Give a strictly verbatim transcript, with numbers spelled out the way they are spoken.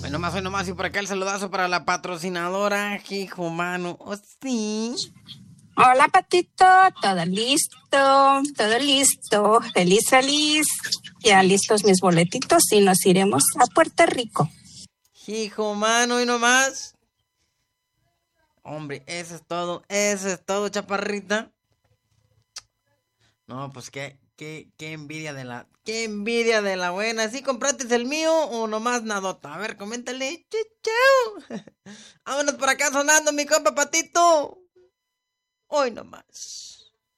Hoy nomás, hoy nomás, y por acá el saludazo para la patrocinadora, hijo mano. ¿Oh, sí? Hola, Patito, todo listo, todo listo. Feliz, feliz. Ya listos mis boletitos y nos iremos a Puerto Rico. Hijo mano, hoy nomás. Hombre, eso es todo, eso es todo, chaparrita. No, pues qué, qué, qué envidia de la, qué envidia de la buena. ¿Sí compraste el mío o nomás nadota? A ver, coméntale. Chau. Vámonos por acá sonando, mi compa Patito. Hoy nomás.